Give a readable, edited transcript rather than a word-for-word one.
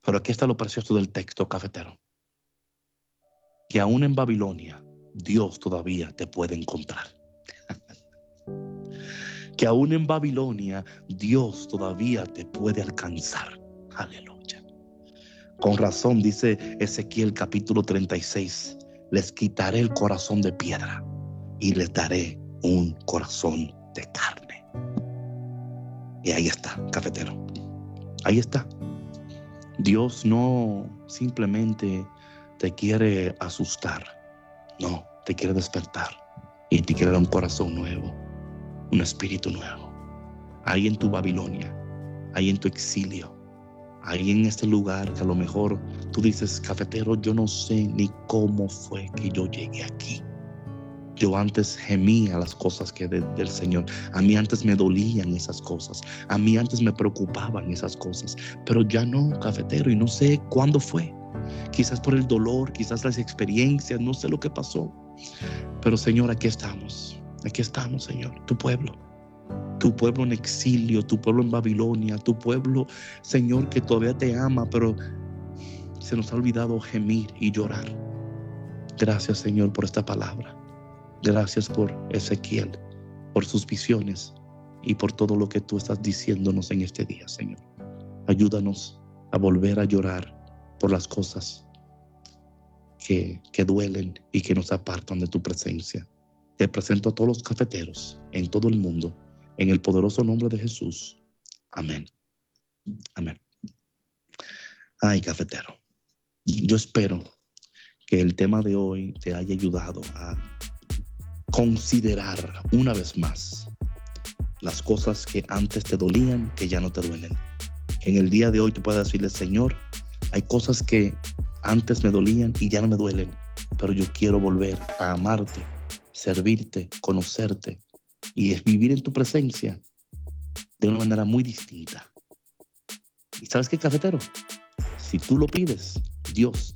Pero aquí está lo precioso del texto, cafetero. Que aún en Babilonia, Dios todavía te puede encontrar. Que aún en Babilonia, Dios todavía te puede alcanzar. Aleluya. Con razón dice Ezequiel capítulo 36, les quitaré el corazón de piedra y les daré un corazón de carne. Y ahí está, cafetero. Ahí está. Dios no simplemente te quiere asustar. No, te quiere despertar. Y te quiere dar un corazón nuevo, un espíritu nuevo. Ahí en tu Babilonia, ahí en tu exilio, ahí en este lugar que a lo mejor tú dices, cafetero, yo no sé ni cómo fue que yo llegué aquí. Yo antes gemía las cosas del Señor. A mí antes me dolían esas cosas. A mí antes me preocupaban esas cosas. Pero ya no, cafetero, y no sé cuándo fue. Quizás por el dolor, quizás las experiencias, no sé lo que pasó. Pero Señor, aquí estamos, Señor, tu pueblo en exilio, tu pueblo en Babilonia, tu pueblo, Señor, que todavía te ama, pero se nos ha olvidado gemir y llorar. Gracias, Señor, por esta palabra. Gracias por Ezequiel, por sus visiones y por todo lo que tú estás diciéndonos en este día, Señor. Ayúdanos a volver a llorar por las cosas que duelen y que nos apartan de tu presencia. Te presento a todos los cafeteros en todo el mundo, en el poderoso nombre de Jesús. Amén. Amén. Ay, cafetero, yo espero que el tema de hoy te haya ayudado a considerar una vez más las cosas que antes te dolían, que ya no te duelen. En el día de hoy tú puedes decirle, Señor, hay cosas que antes me dolían y ya no me duelen, pero yo quiero volver a amarte, servirte, conocerte y vivir en tu presencia de una manera muy distinta. ¿Y sabes qué, cafetero? Si tú lo pides, Dios